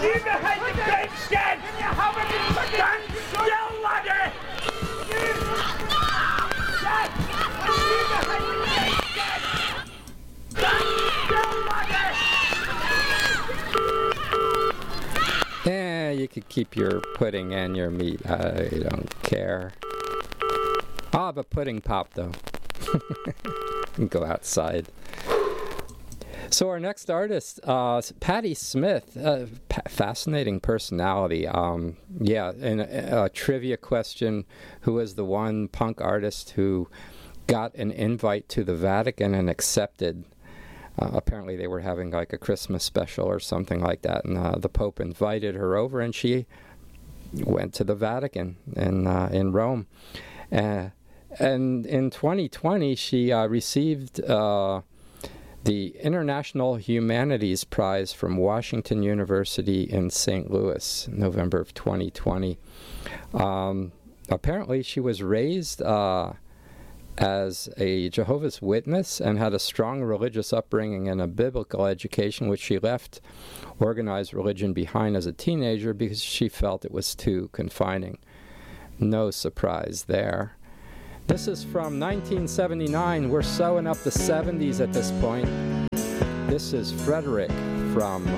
Yeah, you could keep your pudding and your meat. I don't care. I'll have a pudding pop, though. And go outside. So our next artist, Patti Smith, fascinating personality. Yeah, and a trivia question, who was the one punk artist who got an invite to the Vatican and accepted? Apparently they were having like a Christmas special or something like that, and the Pope invited her over, and she went to the Vatican in Rome. And in 2020, she received the International Humanities Prize from Washington University in St. Louis, November of 2020. Apparently, she was raised as a Jehovah's Witness and had a strong religious upbringing and a biblical education, which she left organized religion behind as a teenager because she felt it was too confining. No surprise there. This is from 1979. We're sewing up the 70s at this point. This is Frederick from